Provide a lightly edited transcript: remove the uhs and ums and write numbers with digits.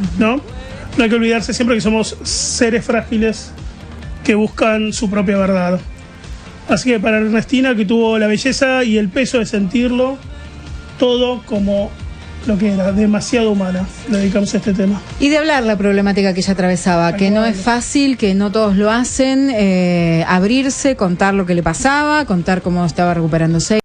¿no? No hay que olvidarse siempre que somos seres frágiles que buscan su propia verdad. Así que para Ernestina, que tuvo la belleza y el peso de sentirlo todo como lo que era, demasiado humana, le dedicamos a este tema. Y de hablar la problemática que ella atravesaba, que no es fácil, que no todos lo hacen, abrirse, contar lo que le pasaba, contar cómo estaba recuperándose.